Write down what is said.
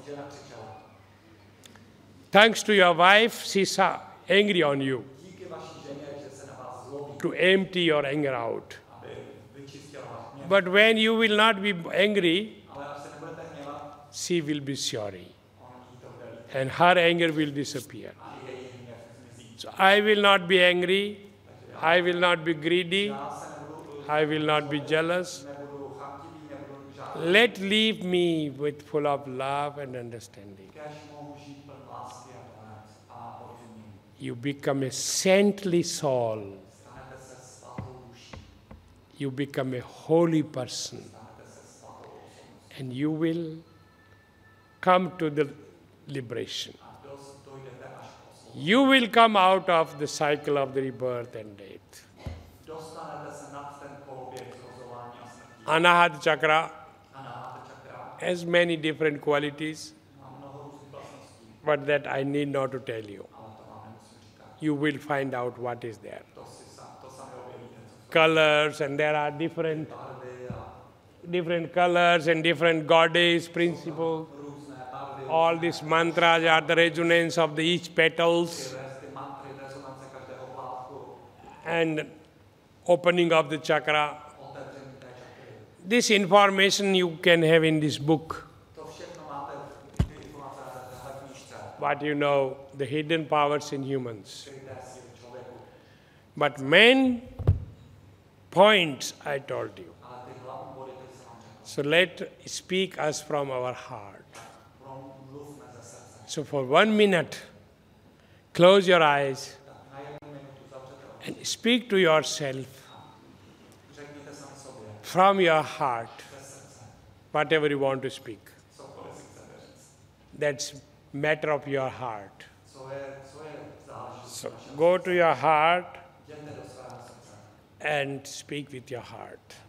žena křičela. Thanks to your wife, she's angry on you. Díky vaší ženě, že se na vás zlobí, To empty your anger out. aby vyčistila váš hněv. But when you will not be angry, Ale až se nebudete hněvat, she will be sorry. on jí to bude líto. And her anger will disappear. A její hněv zmizí. So I will not be angry. I will not be greedy. Já se nebudu, I will not be jealous. nebudu chamtivý, nebudu žádný. Let leave me with full of love and understanding. Kéž mohu žít pln lásky a porozumění. You become a saintly soul. Stanete se svatou duší. You become a holy person. Stanete se svatou osobností. And you will come to the liberation. A dojdete až k osvobodění. You will come out of the cycle of the rebirth and death. Dostanete se nad ten koloběh zrozování a smrti. Anahata chakra Anahata čakra has many different qualities, má mnoho různých vlastností, but that I need not to tell you. ale to vám nemusím říkat. You will find out what is there. To sami objevíte, co Colors, and there are different barvy a colors and different goddess principles. různé barvy, All these mantras are the resonance of the each petals ty mantry, rezonance každého plátku, and opening of the chakra. otevření té čakry. This information you can have in this book. To všechno máte ty informace na téhle knížce, What you know, the hidden powers in humans. skryté síly člověku. But main points I told you. Ale ty hlavní body, ty jsem vám řekl, So let speak us from our heart. promluvme ze srdce. So for 1 minute, close your eyes Tak na 1 minutu zavřete oči. and speak to yourself Řekněte sami sobě, from your heart ze srdce, whatever you want to speak. cokoliv si chcete říct. That's matter of your heart. Co je záležitost So vašeho go to your heart Jděte do svého srdce and speak with your heart.